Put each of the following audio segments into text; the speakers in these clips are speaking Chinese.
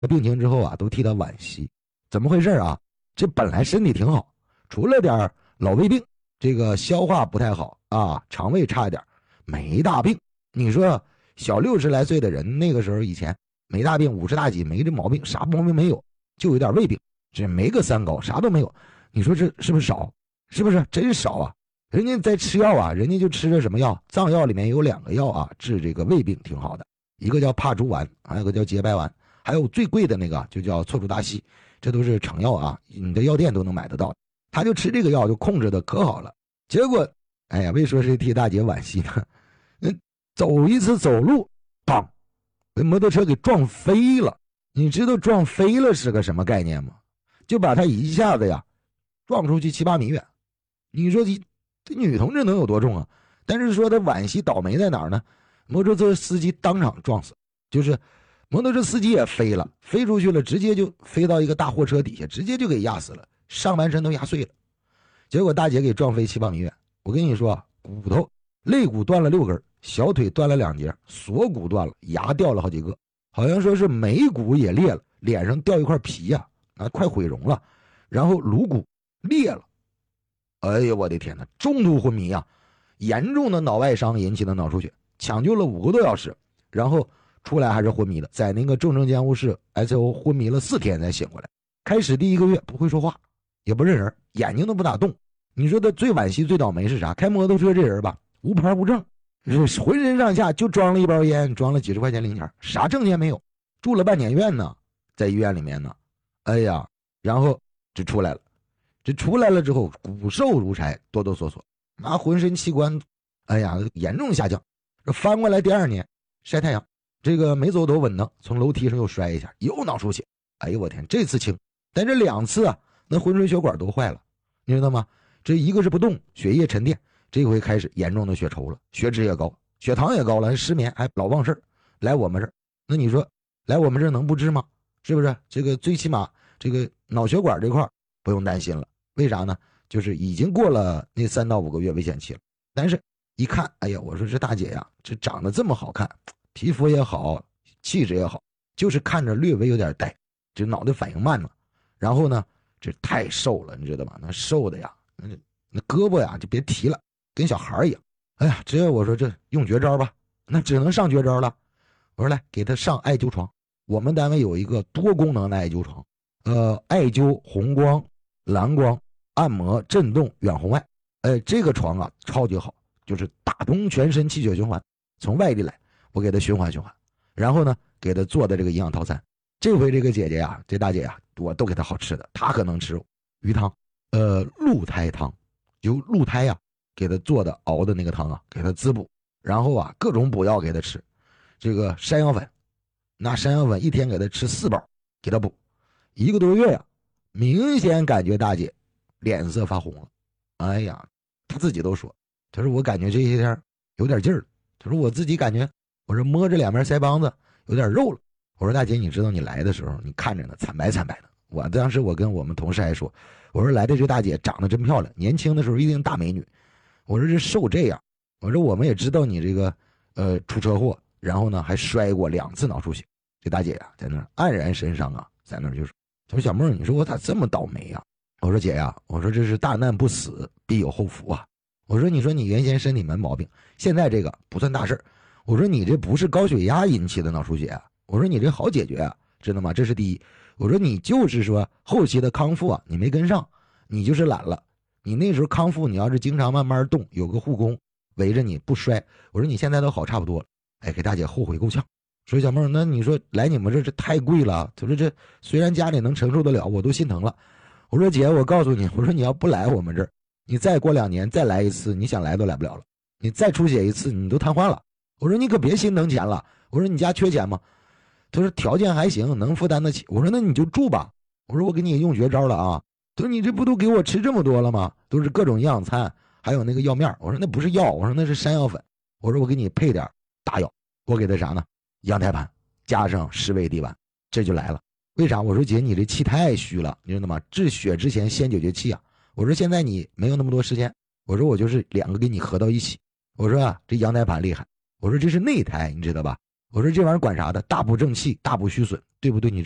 病情之后啊，都替他惋惜。怎么回事啊？这本来身体挺好，除了点老胃病，这个消化不太好啊，肠胃差一点，没大病。你说小60来岁的人，那个时候以前没大病，50大几没这毛病，啥毛病没有，就有点胃病，这没个三高，啥都没有。你说这是不是少？是不是真少啊？人家在吃药啊，人家就吃着什么药？藏药里面有2个药啊，治这个胃病挺好的，一个叫帕竹丸，还有个叫节白丸，还有最贵的那个就叫错楚大西，这都是成药啊，你的药店都能买得到。他就吃这个药就控制的可好了。结果，哎呀，为说是替大姐惋惜呢？走一次走路，砰，被摩托车给撞飞了。你知道撞飞了是个什么概念吗？就把他一下子呀撞出去7、8米远。你说这女同志能有多重啊？但是说他惋惜倒霉在哪儿呢？摩托车司机当场撞死，就是摩托车司机也飞了，飞出去了，直接就飞到一个大货车底下，直接就给压死了，上半身都压碎了。结果大姐给撞飞7、8米远。我跟你说，骨头肋骨断了6根，小腿断了2节，锁骨断了，牙掉了好几个，好像说是眉骨也裂了，脸上掉一块皮呀，快毁容了，然后颅骨裂了。哎呀，我的天哪！中途昏迷啊，严重的脑外伤引起的脑出血，抢救了5个多小时，然后出来还是昏迷的，在那个重症监护室 ICU 昏迷了4天才醒过来。开始第1个月不会说话，也不认人，眼睛都不打动。你说他最惋惜最倒霉是啥？开摩托车这人吧，无牌无证，浑身上下就装了一包烟，装了几十块钱零钱，啥证件没有，住了半年院呢，在医院里面呢。哎呀，然后就出来了。这出来了之后，骨瘦如柴，哆哆嗦嗦，浑身器官，哎呀，严重下降。这翻过来第2年晒太阳，这个没走多稳当，从楼梯上又摔一下，又脑出血。哎呦我天，这次轻，但这2次啊，那浑身血管都坏了，你知道吗？这一个是不动，血液沉淀，这回开始严重的血稠了，血脂也高，血糖也高了，还失眠，还老忘事来我们这儿。那你说来我们这儿能不治吗？是不是？这个最起码这个脑血管这块不用担心了。为啥呢？就是已经过了那3到5个月危险期了。但是一看，哎呀，我说这大姐呀，这长得这么好看，皮肤也好，气质也好，就是看着略微有点呆，这脑袋反应慢了。然后呢，这太瘦了，你知道吗？那瘦的呀，那胳膊呀就别提了，跟小孩一样。哎呀，我说这用绝招吧，那只能上绝招了。我说来给他上艾灸床，我们单位有一个多功能的艾灸床，艾灸红光、蓝光、按摩、震动、远红外，这个床啊超级好，就是打通全身气血循环，从外地来，我给他循环循环，然后呢给他做的这个营养套餐。这回这个姐姐呀，这大姐呀，我都给她好吃的，她可能吃鱼汤，鹿胎汤，就鹿胎呀，给她做的熬的那个汤啊，给她滋补，然后啊各种补药给她吃，这个山药粉，拿山药粉一天给她吃4包，给她补，1个多月呀。明显感觉大姐脸色发红了。哎呀，她自己都说，她说我感觉这些天有点劲儿了，她说我自己感觉，我说摸着2边腮帮子有点肉了。我说大姐，你知道你来的时候你看着呢惨白惨白的，我当时我跟我们同事还说，我说来的这大姐长得真漂亮，年轻的时候一定大美女。我说这瘦这样，我说我们也知道你这个出车祸，然后呢还摔过2次脑出血。这大姐呀在那黯然神伤啊，在那就说，她说小梦，你说我咋这么倒霉呀？我说姐呀，我说这是大难不死必有后福啊。我说你说你原先身体没毛病，现在这个不算大事。我说你这不是高血压引起的脑出血啊，我说你这好解决啊，知道吗？这是第一。我说你就是说后期的康复啊，你没跟上，你就是懒了。你那时候康复，你要是经常慢慢动，有个护工围着你不摔，我说你现在都好差不多了。哎，给大姐后悔够呛。说小梦，那你说来你们这太贵了，他说这虽然家里能承受得了，我都心疼了。我说姐，我告诉你，我说你要不来我们这儿，你再过2年再来一次，你想来都来不了了。你再出血一次，你都瘫痪了。我说你可别心疼钱了。我说你家缺钱吗？他说条件还行，能负担得起。我说那你就住吧。我说我给你用绝招了啊。他说你这不都给我吃这么多了吗？都是各种营养餐，还有那个药面。我说那不是药，我说那是山药粉。我说我给你配点大药，我给他啥呢？羊胎盘加上10味地丸，这就来了。为啥？我说姐，你这气太虚了，你知道吗？治血之前先解决气啊。我说现在你没有那么多时间，我说我就是2个给你合到一起。我说啊，这羊胎盘厉害，我说这是内胎，你知道吧？我说这玩意儿管啥的？大补正气，大补虚损，对不对？你正。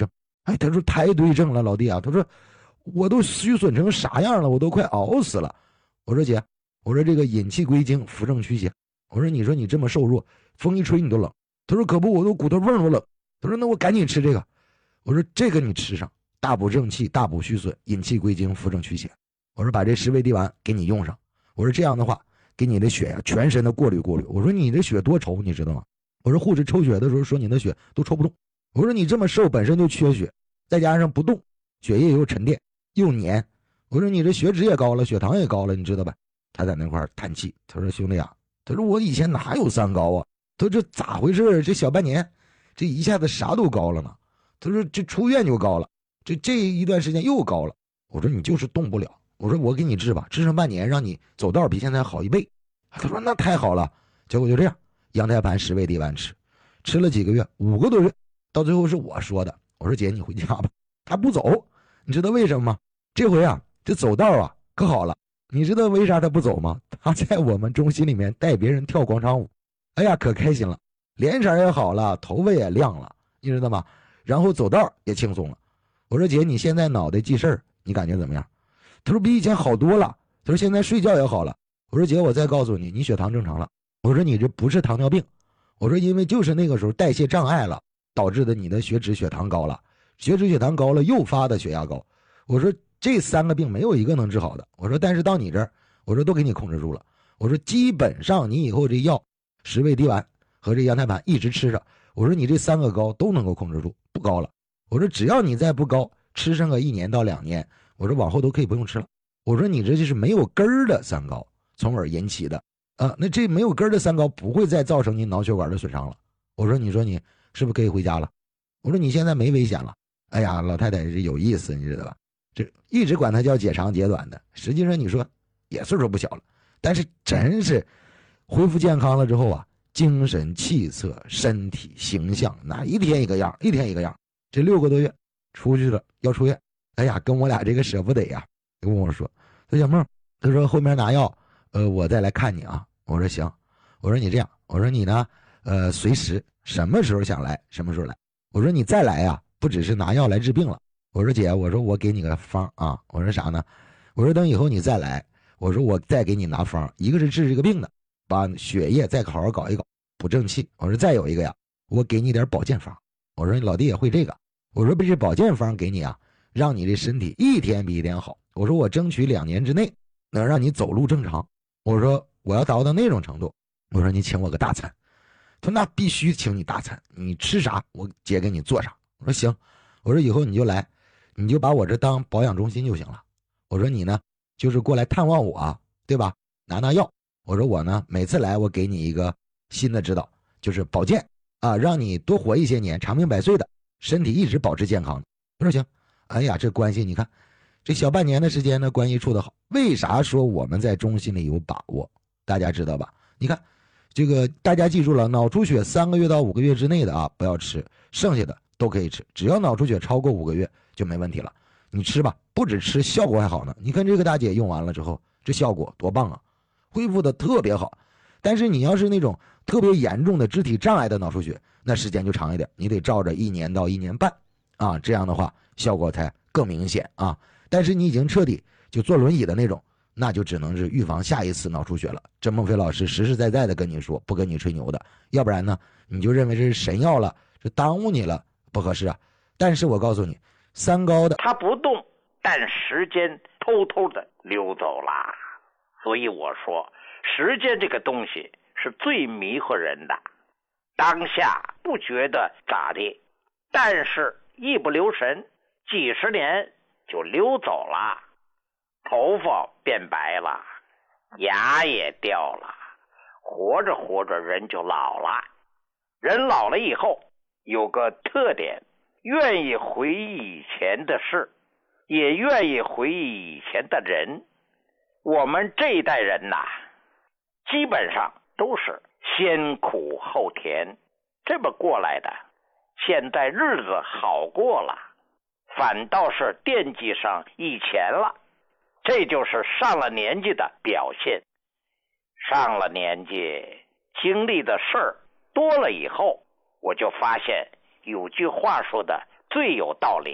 哎，他说太对症了，老弟啊，他说我都虚损成啥样了，我都快熬死了。我说姐，我说这个引气归经，扶正驱邪。我说你说你这么瘦弱，风一吹你都冷。他说可不，我都骨头缝都冷。他说那我赶紧吃这个。我说这个你吃上，大补正气，大补虚损，引气归经，扶正驱邪。我说把这十味地丸给你用上。我说这样的话，给你的血呀全身的过滤过滤。我说你这血多稠，你知道吗？我说护士抽血的时候说你的血都抽不动。我说你这么瘦本身就缺血，再加上不动，血液又沉淀又黏。我说你这血脂也高了，血糖也高了，你知道吧？他在那块叹气，他说兄弟啊，他说我以前哪有三高啊？他说这咋回事？这小半年，这一下子啥都高了呢。他说这出院就高了，这一段时间又高了。我说你就是动不了。我说我给你治吧，治上半年，让你走道比现在好1倍。他说那太好了。结果就这样，羊胎盘10味地丸吃了几个月，5个多月，到最后是我说的。我说姐你回家吧。他不走，你知道为什么吗？这回啊，这走道啊可好了。你知道为啥他不走吗？他在我们中心里面带别人跳广场舞，哎呀可开心了，脸色也好了，头发也亮了，你知道吗？然后走道也轻松了。我说姐你现在脑袋记事儿，你感觉怎么样？他说比以前好多了。他说现在睡觉也好了。我说姐我再告诉你，你血糖正常了。我说你这不是糖尿病。我说因为就是那个时候代谢障碍了，导致的你的血脂血糖高了，血脂血糖高了诱发的血压高。我说这3个病没有一个能治好的。我说但是到你这儿，我说都给你控制住了。我说基本上你以后这药10味地丸和这羊胎盘一直吃着，我说你这3个高都能够控制住，不高了。我说只要你再不高，吃上个1年到2年，我说往后都可以不用吃了。我说你这就是没有根儿的三高，从而引起的那这没有根儿的三高不会再造成你脑血管的损伤了。我说你说你是不是可以回家了？我说你现在没危险了。哎呀，老太太是有意思，你知道吧？这一直管她叫解长解短的，实际上你说也岁数不小了，但是真是恢复健康了之后啊，精神气色身体形象那一天一个样，一天一个样。这6个多月出去了要出院，哎呀跟我俩这个舍不得呀，跟我说说小梦，他说后面拿药我再来看你啊。我说行。我说你这样，我说你呢随时什么时候想来什么时候来。我说你再来啊不只是拿药来治病了。我说姐，我说我给你个方啊。我说啥呢？我说等以后你再来，我说我再给你拿方，一个是治这个病的，把血液再好好搞一搞，补正气。我说再有一个呀，我给你点保健方。我说你老弟也会这个。我说不是保健方给你啊，让你这身体一天比一天好。我说我争取2年之内能让你走路正常。我说我要达到那种程度。我说你请我个大餐。他说那必须请你大餐，你吃啥我姐给你做啥。我说行。我说以后你就来，你就把我这当保养中心就行了。我说你呢就是过来探望我，对吧？拿药。我说我呢每次来我给你一个新的指导，就是保健啊，让你多活一些年，长命百岁的，身体一直保持健康。我说行。哎呀这关系你看这小半年的时间呢，关系处得好。为啥说我们在中心里有把握？大家知道吧？你看这个大家记住了，脑出血3个月到5个月之内的啊不要吃，剩下的都可以吃，只要脑出血超过5个月就没问题了。你吃吧，不止吃效果还好呢。你看这个大姐用完了之后，这效果多棒啊，恢复的特别好。但是你要是那种特别严重的肢体障碍的脑出血，那时间就长一点，你得照着1年到1年半啊，这样的话效果才更明显啊。但是你已经彻底就坐轮椅的那种，那就只能是预防下一次脑出血了。这孟非老师实实在在的跟你说，不跟你吹牛的，要不然呢你就认为这是神药了，这耽误你了，不合适啊。但是我告诉你，3高的他不动，但时间偷偷的溜走了。所以我说时间这个东西是最迷惑人的，当下不觉得咋的，但是一不留神几十年就溜走了。头发变白了，牙也掉了，活着活着人就老了。人老了以后有个特点，愿意回忆以前的事，也愿意回忆以前的人。我们这一代人呐，基本上都是先苦后甜这么过来的，现在日子好过了，反倒是惦记上以前了。这就是上了年纪的表现。上了年纪经历的事儿多了以后，我就发现有句话说的最有道理。